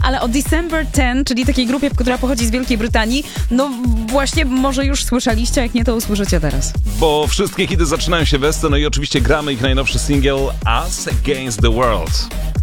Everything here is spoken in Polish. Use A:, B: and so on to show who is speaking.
A: ale o December 10, czyli takiej grupie, która pochodzi z Wielkiej Brytanii, no właśnie może już słyszeliście, jak nie, to usłyszycie teraz.
B: Bo wszystkie hity zaczynają się we no i oczywiście gramy ich najnowszy singiel Us Against the World.